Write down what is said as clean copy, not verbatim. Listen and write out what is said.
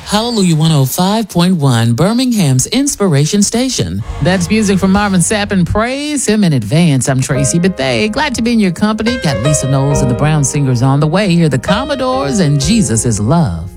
Hallelujah 105.1, Birmingham's Inspiration Station. That's music from Marvin Sapp, and praise him in advance. I'm Tracy Bethea. Glad to be in your company. Got Lisa Knowles and the Brown Singers on the way. Here are the Commodores and Jesus is Love.